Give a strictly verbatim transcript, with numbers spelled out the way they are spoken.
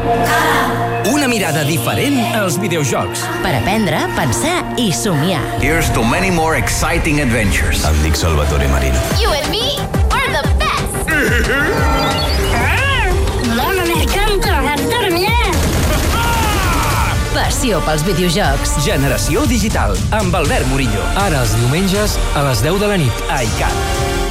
Una mirada diferent als videojocs. Per aprendre, pensar i somiar. Here's to many more exciting adventures. Em dic Salvatore Marino. You and me are the best. Dona, me encanta, Artur, mira. Passió pels videojocs. Generació digital, amb Albert Murillo. Ara els diumenges a les deu de la nit. A iCat.